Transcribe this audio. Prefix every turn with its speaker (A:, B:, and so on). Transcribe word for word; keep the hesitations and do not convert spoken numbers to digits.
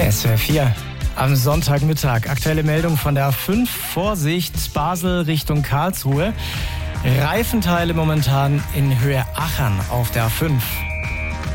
A: S W R vier. Am Sonntagmittag. Aktuelle Meldung von der A fünf. Vorsicht, Basel Richtung Karlsruhe. Reifenteile momentan in Höhe Achern auf der A fünf.